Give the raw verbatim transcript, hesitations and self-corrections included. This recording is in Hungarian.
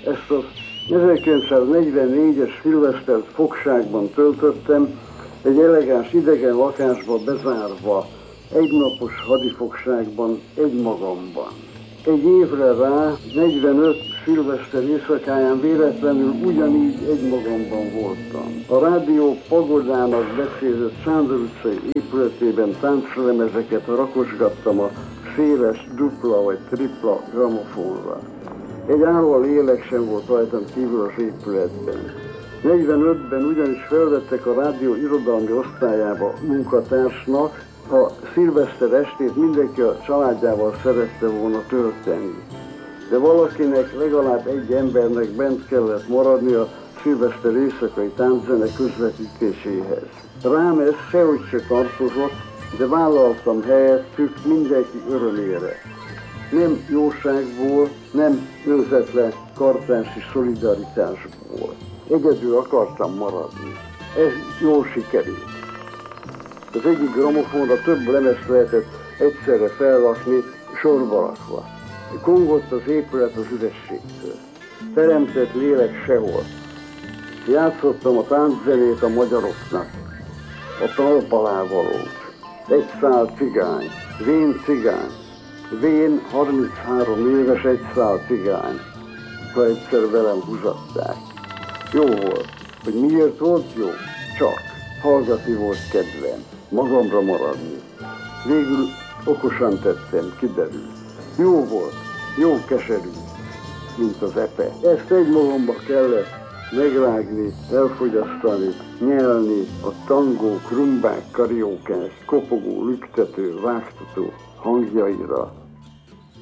Ezt az ezerkilencszáznegyvennégyes szilvesztert fogságban töltöttem, egy elegáns idegen lakásba bezárva, egynapos hadifogságban, egymagamban. Egy évre rá, negyvenöt szilveszter éjszakáján véletlenül ugyanígy egymagamban voltam. A rádió pagodának beszélő Sándor utcai épületében tánclemezeket rakosgattam a széles dupla vagy tripla gramofonra. Egy álló lélek sem volt rajtam kívül az épületben. negyvenötben ugyanis felvettek a rádió irodalmi osztályába munkatársnak, a szilveszter estét mindenki a családjával szerette volna tölteni. De valakinek, legalább egy embernek bent kellett maradni a szilveszter éjszakai tánczene közvetítéséhez. Rám ez sehogy se tartozott, de vállaltam helyettük mindenki örömére. Nem jóságból, nem őzetlen kartási szolidaritásból. Egyedül akartam maradni. Ez jól sikerült. Az egyik gramofonra több lemezt lehetett egyszerre felrakni, sorba rakva. Kongott az épület az ürességtől. Teremtett lélek sehol. Játszottam a tánczenét a magyaroknak, a talpalávalót, egy szál cigány, vén cigány, vén harminchárom éves egy szál cigány, ha egyszer velem húzatták. Jó volt, hogy miért volt jó? Csak hallgatni volt kedvem, magamra maradni. Végül okosan tettem, kiderült. Jó volt, jó keserű, mint az epe. Ezt egymagamba kellett megrágni, elfogyasztani, nyelni a tangó, krumbák, kariókás, kopogó, lüktető, vágtató hangjaira.